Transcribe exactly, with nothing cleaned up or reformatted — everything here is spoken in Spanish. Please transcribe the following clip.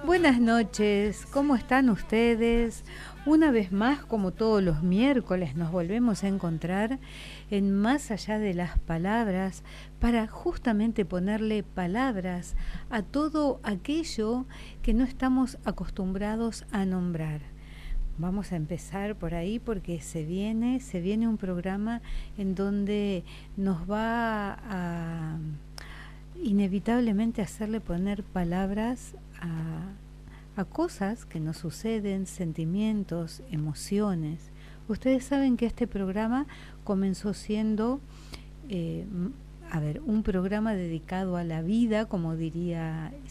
Buenas noches, ¿cómo están ustedes? Una vez más, como todos los miércoles, nos volvemos a encontrar en Más allá de las palabras para justamente ponerle palabras a todo aquello que no estamos acostumbrados a nombrar. Vamos a empezar por ahí porque se viene, se viene un programa en donde nos va a inevitablemente hacerle poner palabras a, a cosas que nos suceden, sentimientos, emociones. Ustedes saben que este programa comenzó siendo, eh, a ver, un programa dedicado a la vida, como diría